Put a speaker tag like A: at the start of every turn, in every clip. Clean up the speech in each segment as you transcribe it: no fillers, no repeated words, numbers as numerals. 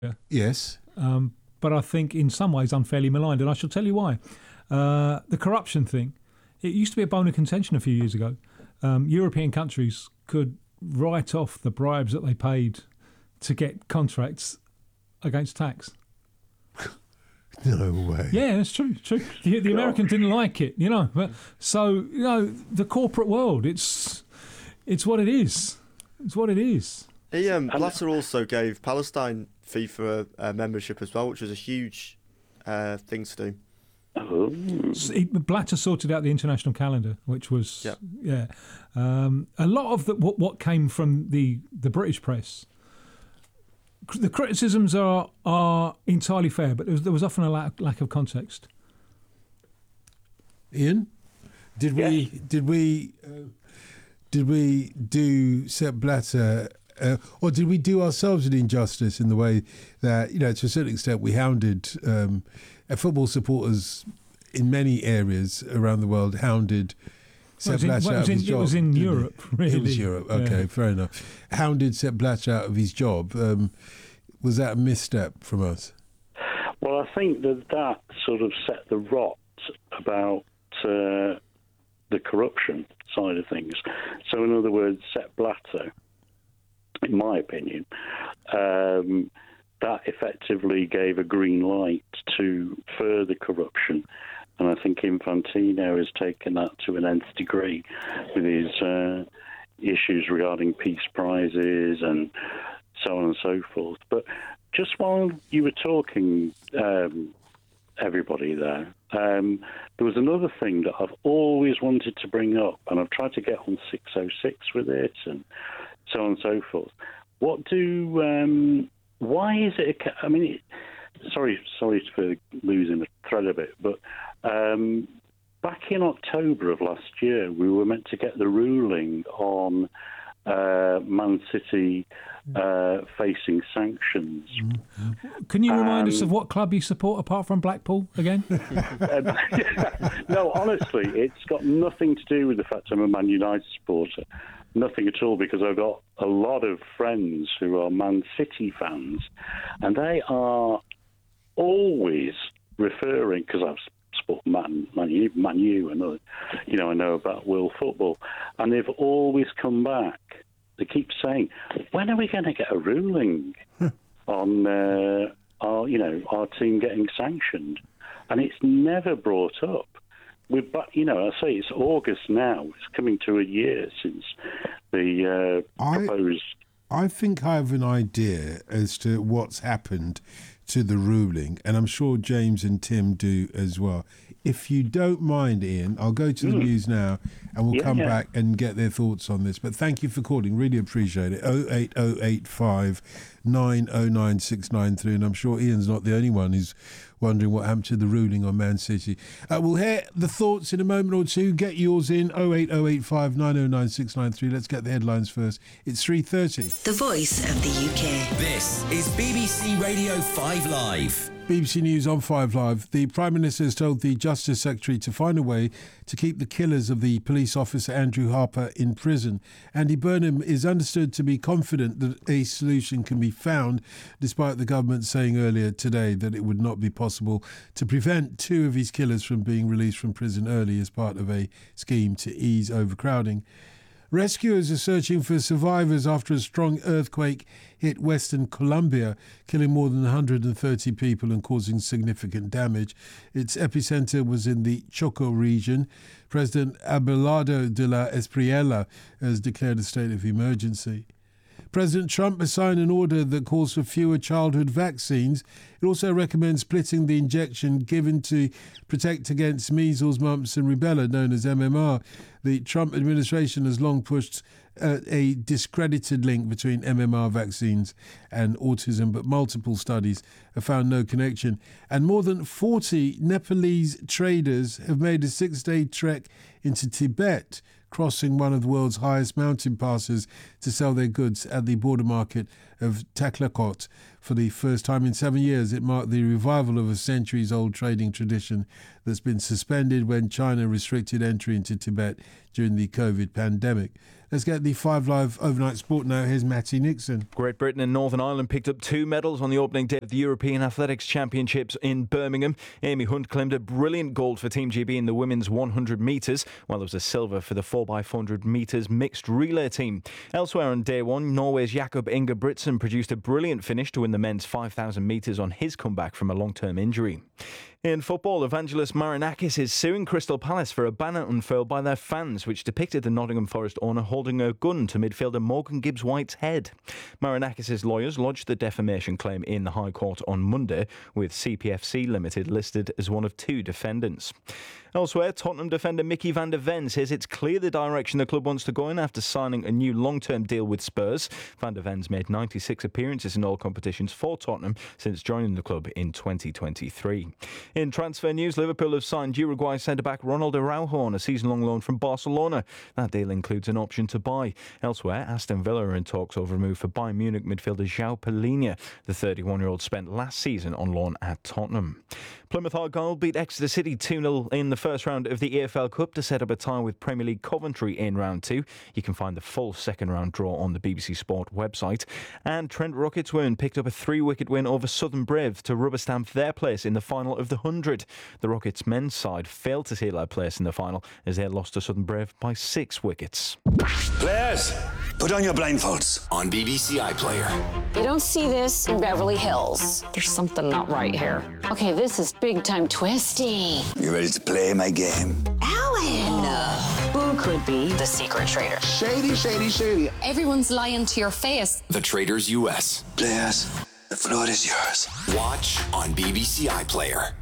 A: Yes.
B: But I think in some ways unfairly maligned, and I shall tell you why. The corruption thing, it used to be a bone of contention a few years ago. European countries could write off the bribes that they paid to get contracts against tax.
A: No way.
B: Yeah, it's true. The Americans didn't like it, But so the corporate world, it's what it is. It's what it is.
C: Blatter also gave Palestine FIFA membership as well, which was a huge thing to do.
B: Blatter sorted out the international calendar, which was a lot of what came from the British press. The criticisms are entirely fair, but there was often a lack of context.
A: Ian, did we do Sepp Blatter? Or did we do ourselves an injustice in the way that, to a certain extent, we hounded football supporters in many areas around the world, hounded Sepp Blatter out of his job.
B: It was in Europe, really.
A: It was Europe, okay, fair enough. Hounded Sepp Blatter out of his job. Was that a misstep from us?
D: Well, I think that sort of set the rot about the corruption side of things. So, in other words, Sepp Blatter, in my opinion, that effectively gave a green light to further corruption. And I think Infantino has taken that to an nth degree with his issues regarding peace prizes and so on and so forth. But just while you were talking, everybody there was another thing that I've always wanted to bring up, and I've tried to get on 606 with it and so on and so forth. Why is it? Sorry for losing the thread a bit, but back in October of last year, we were meant to get the ruling on Man City facing sanctions.
B: Can you remind us of what club you support apart from Blackpool again?
D: No, honestly, it's got nothing to do with the fact I'm a Man United supporter. Nothing at all, because I've got a lot of friends who are Man City fans, and they are always referring, because I've support Man U, and I know about world football, and they've always come back. They keep saying, when are we going to get a ruling on our team getting sanctioned? And it's never brought up. I say it's August now. It's coming to a year since the proposed.
A: I think I have an idea as to what's happened to the ruling, and I'm sure James and Tim do as well. If you don't mind, Ian, I'll go to the news now, and we'll come back and get their thoughts on this. But thank you for calling. Really appreciate it. 08085 909 693, and I'm sure Ian's not the only one who's wondering what happened to the ruling on Man City. We'll hear the thoughts in a moment or two. Get yours in 08085 909 693. Let's get the headlines first. It's 3:30.
E: The Voice of the UK.
F: This is BBC Radio 5 Live.
A: BBC News on 5 Live. The Prime Minister has told the Justice Secretary to find a way to keep the killers of the police officer Andrew Harper in prison. Andy Burnham is understood to be confident that a solution can be found, despite the government saying earlier today that it would not be possible to prevent two of his killers from being released from prison early as part of a scheme to ease overcrowding. Rescuers are searching for survivors after a strong earthquake hit Western Colombia, killing more than 130 people and causing significant damage. Its epicenter was in the Choco region. President Abelardo de la Espriella has declared a state of emergency. President Trump has signed an order that calls for fewer childhood vaccines. It also recommends splitting the injection given to protect against measles, mumps and rubella, known as MMR. The Trump administration has long pushed a discredited link between MMR vaccines and autism, but multiple studies have found no connection. And more than 40 Nepalese traders have made a 6-day trek into Tibet, crossing one of the world's highest mountain passes to sell their goods at the border market of Taklakot. For the first time in 7 years, it marked the revival of a centuries-old trading tradition that's been suspended when China restricted entry into Tibet during the COVID pandemic. Let's get the 5 Live overnight sport now. Here's Matty Nixon.
G: Great Britain and Northern Ireland picked up 2 medals on the opening day of the European Athletics Championships in Birmingham. Amy Hunt claimed a brilliant gold for Team GB in the women's 100 metres, while there was a silver for the 4x400 metres mixed relay team. Elsewhere on day 1, Norway's Jakob Ingebrigtsen produced a brilliant finish to win the men's 5,000 metres on his comeback from a long-term injury. In football, Evangelos Marinakis is suing Crystal Palace for a banner unfurled by their fans, which depicted the Nottingham Forest owner holding a gun to midfielder Morgan Gibbs-White's head. Marinakis' lawyers lodged the defamation claim in the High Court on Monday, with CPFC Limited listed as one of 2 defendants. Elsewhere, Tottenham defender Mickey van der Ven says it's clear the direction the club wants to go in after signing a new long-term deal with Spurs. Van der Ven's made 96 appearances in all competitions for Tottenham since joining the club in 2023. In transfer news, Liverpool have signed Uruguay centre-back Ronald Araujo on a season-long loan from Barcelona. That deal includes an option to buy. Elsewhere, Aston Villa are in talks over a move for Bayern Munich midfielder João Palhinha. The 31-year-old spent last season on loan at Tottenham. Plymouth Argyle beat Exeter City 2-0 in the first round of the EFL Cup to set up a tie with Premier League Coventry in round 2. You can find the full second round draw on the BBC Sport website. And Trent Rocketswern picked up a 3-wicket win over Southern Brave to rubber stamp their place in the final of the 100. The Rockets men's side failed to seal their place in the final as they lost to Southern Brave by 6 wickets.
H: Players, put on your blindfolds.
F: On BBC iPlayer.
I: You don't see this in Beverly Hills. There's something not right here. Okay, this is big time twisty.
H: You ready to play my game?
I: Alan! Who could be the secret traitor?
H: Shady, shady, shady.
I: Everyone's lying to your face.
F: The Traders US.
H: Players, the floor is yours.
F: Watch on BBC iPlayer.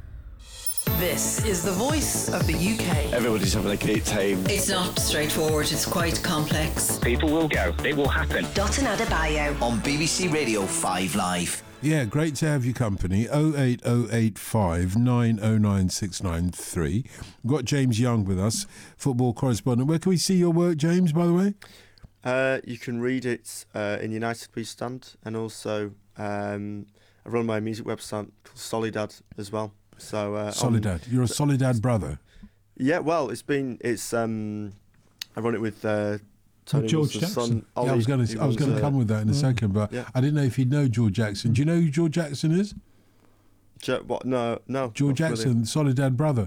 E: This is the voice of the UK.
H: Everybody's having a great time.
E: It's not straightforward, it's quite complex.
J: People will go. It will happen.
E: Dotun Adebayo.
F: On BBC Radio 5 Live.
A: Yeah, great to have your company. 08085 909 693. We've got James Young with us, football correspondent. Where can we see your work, James, by the way?
C: You can read it in United We Stand, and also I run my music website called Solidad as well. So
A: Solidad. You're a Solidad brother.
C: Yeah, well, I run it with Tony
B: George
C: Wilson's
B: Jackson.
C: son, Ollie.
A: I was going to come with that in a second, but
C: yeah.
A: I didn't know if you'd know George Jackson. Do you know who George Jackson is?
C: What? No.
A: George Jackson, Solidad brother.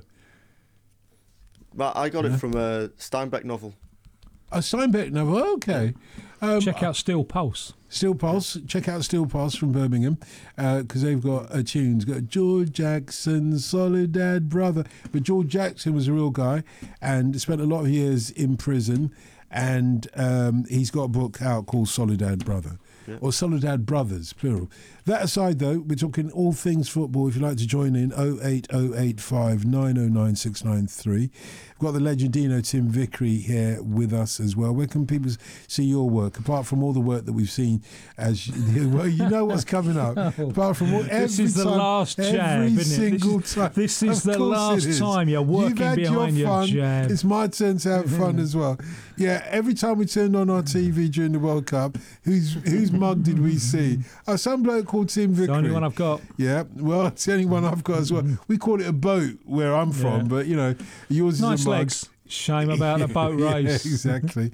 C: But I got it from a Steinbeck novel.
A: A Steinbeck novel, okay.
B: Check out Steel Pulse.
A: Steel Pulse. Check out Steel Pulse from Birmingham because they've got a tune. It's got George Jackson, Solidad brother. But George Jackson was a real guy and spent a lot of years in prison. And he's got a book out called Solidad Brother, or Solidad Brothers, plural. That aside, though, we're talking all things football. If you'd like to join in, 08085 909 693. We've got the legendino Tim Vickery here with us as well. Where can people see your work, apart from all the work that we've seen? Well, you know what's coming up. Apart from
B: this is the last jab, isn't it? This is the last time you're working behind your jab.
A: It's my turn to have fun as well. Yeah, every time we turned on our TV during the World Cup, whose mug did we see? Some bloke called Tim Vickery.
B: It's the only one I've got.
A: Yeah, well, it's the only one I've got as well. We call it a boat where I'm from, but, yours
B: nice
A: is a mug.
B: Legs. Shame about the boat race.
A: Yeah, exactly.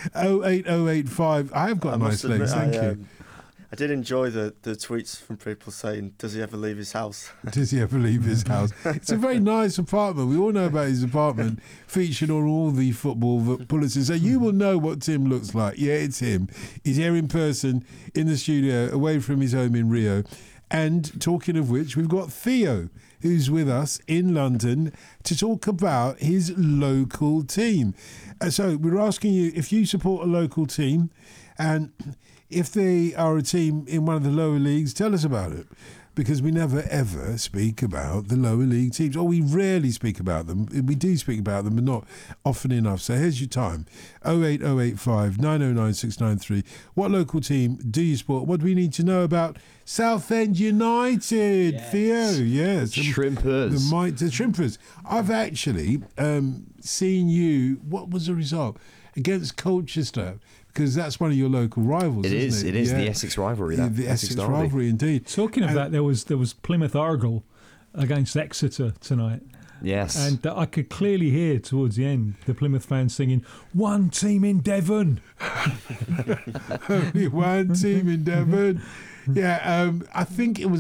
A: 08085. I have got nice legs, thank you.
C: I did enjoy the tweets from people saying, does he ever leave his house?
A: Does he ever leave his house? It's a very nice apartment. We all know about his apartment, featured on all the football bulletins. So you will know what Tim looks like. Yeah, it's him. He's here in person in the studio, away from his home in Rio. And talking of which, we've got Theo, who's with us in London to talk about his local team. So we're asking you if you support a local team, and if they are a team in one of the lower leagues, tell us about it. Because we never ever speak about the lower league teams, or we rarely speak about them. We do speak about them, but not often enough. So here's your time: 08085 909 693. What local team do you support? What do we need to know about Southend United? Yes. Theo, yes,
K: Shrimpers.
A: The Shrimpers. I've actually seen you. What was the result against Colchester? Because that's one of your local rivals, isn't it?
K: It is the Essex rivalry.
A: The Essex rivalry, indeed.
B: Talking of that, there was Plymouth Argyle against Exeter tonight.
K: Yes.
B: And I could clearly hear towards the end the Plymouth fans singing, "One team in Devon."
A: Only one team in Devon. Yeah, I think it was